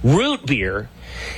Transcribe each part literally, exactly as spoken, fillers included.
Root beer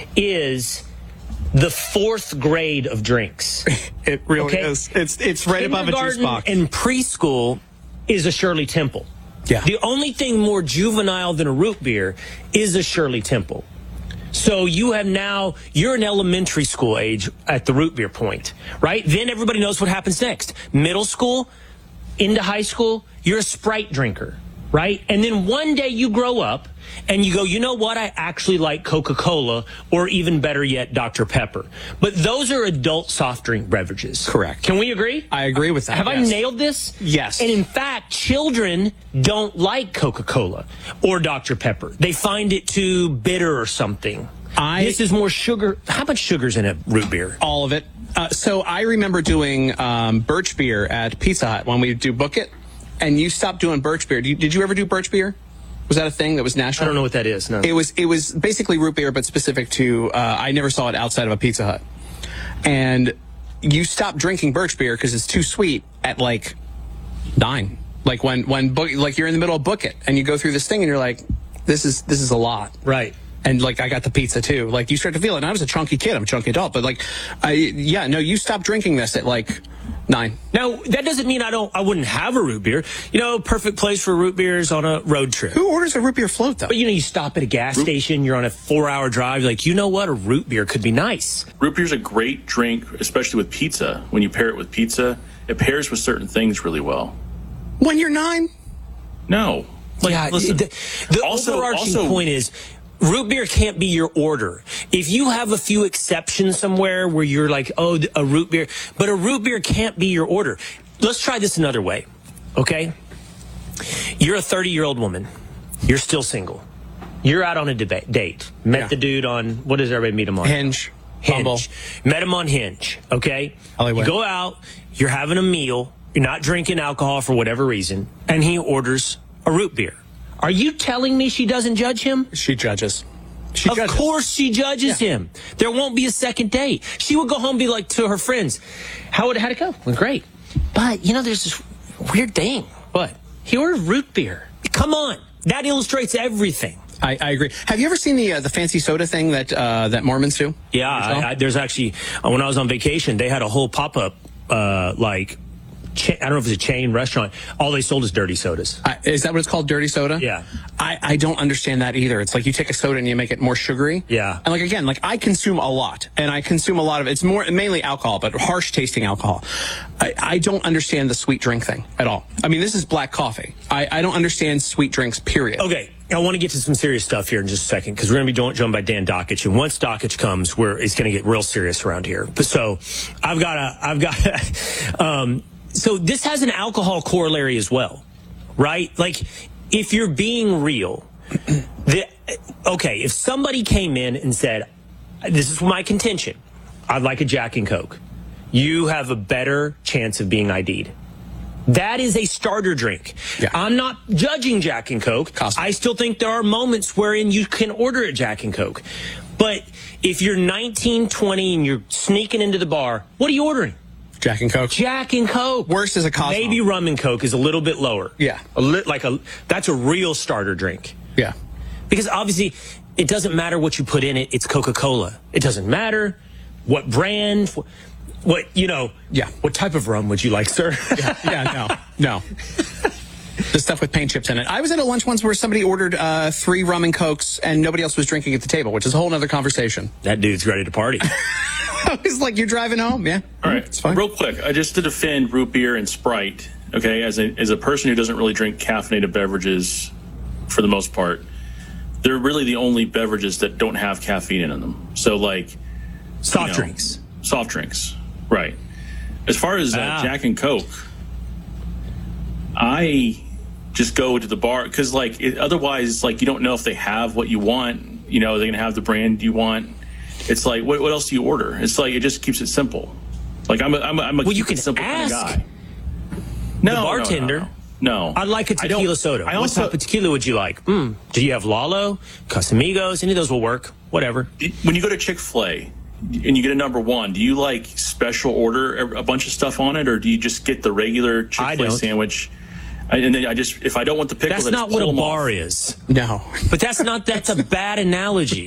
is the fourth grade of drinks. It really okay? is. It's it's right above a juice box. And preschool is a Shirley Temple. Yeah. The only thing more juvenile than a root beer is a Shirley Temple. So you have now, you're in elementary school age at the root beer point, right? Then everybody knows what happens next. Middle school, into high school, you're a Sprite drinker, right? And then one day you grow up and you go, you know what? I actually like Coca-Cola, or even better yet, Doctor Pepper. But those are adult soft drink beverages. Correct. Can we agree? I agree with that. Have yes. I nailed this? Yes. And in fact, children don't like Coca-Cola or Doctor Pepper. They find it too bitter or something. I, this is more sugar. How much sugar's in a root beer? All of it. Uh, so I remember doing um, birch beer at Pizza Hut when we do Book It, and you stopped doing birch beer. Did you, did you ever do birch beer? Was that a thing that was national? I don't know what that is. No. It was it was basically root beer, but specific to. Uh, I never saw it outside of a Pizza Hut. And you stop drinking birch beer because it's too sweet at like nine. Like when when book, like you're in the middle of Book It and you go through this thing and you're like, this is this is a lot. Right. And like I got the pizza too. Like you start to feel it. And I was a chunky kid. I'm a chunky adult. But like, I yeah no, you stop drinking this at like nine. Now that doesn't mean I don't. I wouldn't have a root beer. You know, perfect place for root beers on a road trip. Who orders a root beer float though? But you know, you stop at a gas root station. You're on a four-hour drive. You're like, you know what? A root beer could be nice. Root beer's a great drink, especially with pizza. When you pair it with pizza, it pairs with certain things really well. When you're nine? No. Like, yeah. listen, the the also, overarching also, point is, root beer can't be your order. If you have a few exceptions somewhere where you're like, oh, a root beer, but a root beer can't be your order. Let's try this another way, okay? You're a thirty-year-old woman. You're still single. You're out on a debate, date. Met yeah. the dude on, what does everybody meet him on? Hinge. Hinge. Bumble. Met him on Hinge, okay? Hollywood. You go out, you're having a meal, you're not drinking alcohol for whatever reason, and he orders a root beer. Are you telling me she doesn't judge him? She judges. She of judges. course she judges yeah. him. There won't be a second date. She would go home and be like to her friends, how would, how'd it go? Well, great. But, you know, there's this weird thing. What? He ordered root beer. Come on. That illustrates everything. I, I agree. Have you ever seen the uh, the fancy soda thing that uh, that Mormons do? Yeah, I, I, there's actually, uh, when I was on vacation, they had a whole pop-up, uh, like, I don't know if it's a chain restaurant. All they sold is dirty sodas. Uh, is that what it's called, dirty soda? Yeah. I, I don't understand that either. It's like you take a soda and you make it more sugary. Yeah. And like, again, like I consume a lot. And I consume a lot of, it's more mainly alcohol, but harsh tasting alcohol. I, I don't understand the sweet drink thing at all. I mean, this is black coffee. I, I don't understand sweet drinks, period. Okay. I want to get to some serious stuff here in just a second, because we're going to be joined by Dan Dakich, and once Dakich comes, we're it's going to get real serious around here. But so I've got a, I've got, a, um, so this has an alcohol corollary as well, right? Like, if you're being real, the, okay, if somebody came in and said, this is my contention, I'd like a Jack and Coke, you have a better chance of being I D'd. That is a starter drink. Yeah. I'm not judging Jack and Coke. Costco. I still think there are moments wherein you can order a Jack and Coke. But if you're nineteen, twenty, and you're sneaking into the bar, what are you ordering? Jack and Coke. Jack and Coke. Worst is a Cosmo. Maybe rum and Coke is a little bit lower. Yeah. A li- like a that's a real starter drink. Yeah. Because obviously, it doesn't matter what you put in it. It's Coca-Cola. It doesn't matter what brand, what, you know. Yeah. What type of rum would you like, sir? Yeah, yeah no, no. The stuff with paint chips in it. I was at a lunch once where somebody ordered uh, three rum and Cokes and nobody else was drinking at the table, which is a whole other conversation. That dude's ready to party. It's like, you're driving home? Yeah. All right. It's fine. Real quick, I just to defend root beer and Sprite, okay, as a, as a person who doesn't really drink caffeinated beverages for the most part, they're really the only beverages that don't have caffeine in them. So, like... Soft you know, drinks. Soft drinks, right. As far as uh, Ah. Jack and Coke, I just go to the bar because, like, it, otherwise, it's like you don't know if they have what you want. You know, they're going to have the brand you want. It's like, what, what else do you order? It's like, it just keeps it simple. Like, I'm a, I'm a, I'm a Well, you keep it can simple ask kind of guy. No, the no, bartender. No, no, no. I'd like a I don't- tequila soda. I What also, type of tequila would you like? Mm, do you have Lalo, Casamigos? Any of those will work. Whatever. when you go to Chick-fil-A and you get a number one, do you like special order a bunch of stuff on it, or do you just get the regular I Chick-fil-A don't. sandwich? I, and then I just, if I don't want the pickle, That's then not just what a pull them bar off. is. No. But that's not, that's a bad analogy.